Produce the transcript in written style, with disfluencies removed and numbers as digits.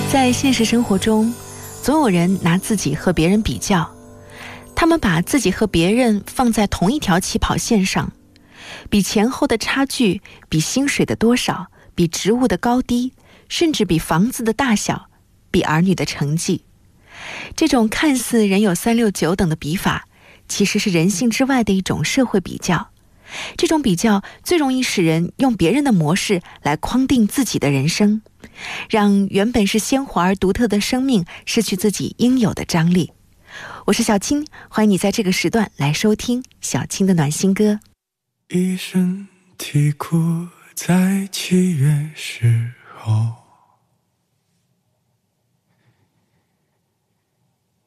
在现实生活中，总有人拿自己和别人比较，他们把自己和别人放在同一条起跑线上，比前后的差距，比薪水的多少，比职务的高低，甚至比房子的大小，比儿女的成绩。这种看似人有三六九等的比法，其实是人性之外的一种社会比较。这种比较最容易使人用别人的模式来框定自己的人生，让原本是鲜活而独特的生命失去自己应有的张力。我是小青，欢迎你在这个时段来收听小青的暖心歌。 一身啼哭在7月10号，